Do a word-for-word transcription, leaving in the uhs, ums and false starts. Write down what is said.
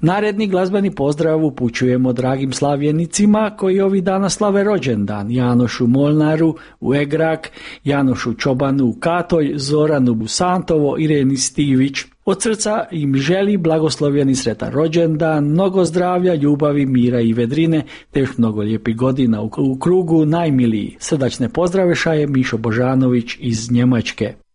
Naredni glazbeni pozdrav upućujemo dragim slavljenicima koji ovih dana slave rođendan: Janošu Molnaru u Egrak, Janošu Čobanu u Katolj, Zoranu Busantovo, Ireni Stivić. Od srca im želi blagoslovljeni sretan rođendan, mnogo zdravlja, ljubavi, mira i vedrine, te još mnogo lijepih godina u krugu najmiliji. Srdačne pozdrave šaje Mišo Božanović iz Njemačke.